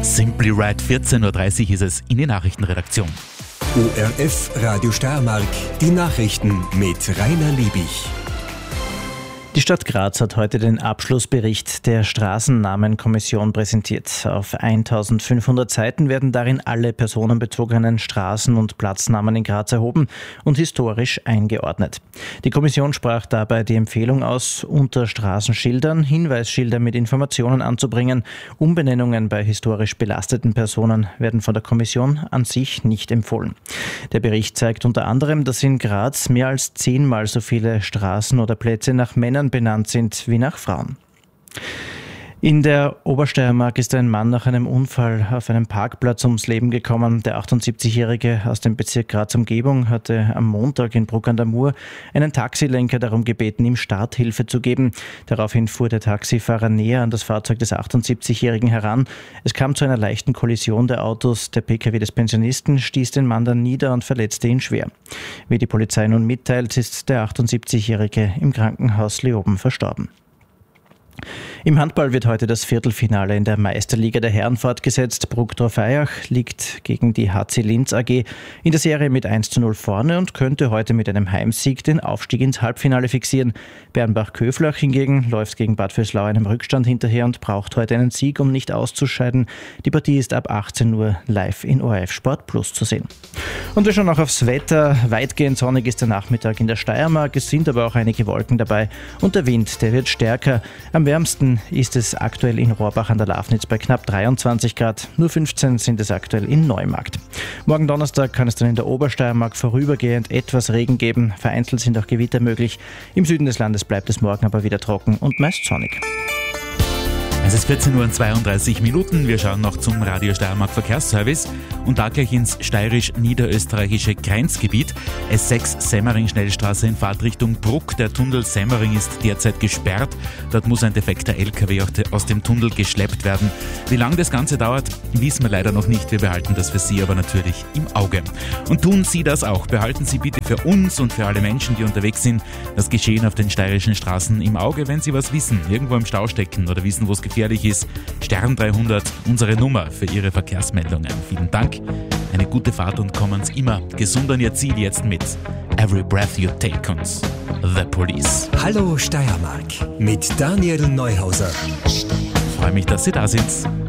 Simply Right, 14.30 Uhr ist es in die Nachrichtenredaktion. ORF Radio Steiermark, die Nachrichten mit Rainer Liebig. Die Stadt Graz hat heute den Abschlussbericht der Straßennamenkommission präsentiert. Auf 1500 Seiten werden darin alle personenbezogenen Straßen- und Platznamen in Graz erhoben und historisch eingeordnet. Die Kommission sprach dabei die Empfehlung aus, unter Straßenschildern Hinweisschilder mit Informationen anzubringen. Umbenennungen bei historisch belasteten Personen werden von der Kommission an sich nicht empfohlen. Der Bericht zeigt unter anderem, dass in Graz mehr als 10-mal so viele Straßen oder Plätze nach Männern benannt sind wie nach Frauen. In der Obersteiermark ist ein Mann nach einem Unfall auf einem Parkplatz ums Leben gekommen. Der 78-Jährige aus dem Bezirk Graz-Umgebung hatte am Montag in Bruck an der Mur einen Taxilenker darum gebeten, ihm Starthilfe zu geben. Daraufhin fuhr der Taxifahrer näher an das Fahrzeug des 78-Jährigen heran. Es kam zu einer leichten Kollision der Autos. Der Pkw des Pensionisten stieß den Mann dann nieder und verletzte ihn schwer. Wie die Polizei nun mitteilt, ist der 78-Jährige im Krankenhaus Leoben verstorben. Im Handball wird heute das Viertelfinale in der Meisterliga der Herren fortgesetzt. Bruckdorf-Eyach liegt gegen die HC Linz AG in der Serie mit 1:0 vorne und könnte heute mit einem Heimsieg den Aufstieg ins Halbfinale fixieren. Bernbach-Köflach hingegen läuft gegen Bad Vöslau einem Rückstand hinterher und braucht heute einen Sieg, um nicht auszuscheiden. Die Partie ist ab 18 Uhr live in ORF Sport Plus zu sehen. Und wir schauen auch aufs Wetter. Weitgehend sonnig ist der Nachmittag in der Steiermark. Es sind aber auch einige Wolken dabei und der Wind, der wird stärker. Am wärmsten ist es aktuell in Rohrbach an der Lafnitz bei knapp 23 Grad. Nur 15 sind es aktuell in Neumarkt. Morgen Donnerstag kann es dann in der Obersteiermark vorübergehend etwas Regen geben. Vereinzelt sind auch Gewitter möglich. Im Süden des Landes bleibt es morgen aber wieder trocken und meist sonnig. Es ist 14.32 Uhr. Wir schauen noch zum Radio Steiermark Verkehrsservice und da gleich ins steirisch-niederösterreichische Grenzgebiet. S6 Semmering-Schnellstraße in Fahrtrichtung Bruck. Der Tunnel Semmering ist derzeit gesperrt. Dort muss ein defekter LKW aus dem Tunnel geschleppt werden. Wie lange das Ganze dauert, wissen wir leider noch nicht. Wir behalten das für Sie aber natürlich im Auge. Und tun Sie das auch. Behalten Sie bitte für uns und für alle Menschen, die unterwegs sind, das Geschehen auf den steirischen Straßen im Auge, wenn Sie was wissen, irgendwo im Stau stecken oder wissen, wo es gefährlich ist. Stern 300, unsere Nummer für Ihre Verkehrsmeldungen. Vielen Dank, eine gute Fahrt und kommen Sie immer gesund an Ihr Ziel jetzt mit Every Breath You Take uns, The Police. Hallo Steiermark mit Daniel Neuhauser. Ich freue mich, dass Sie da sind.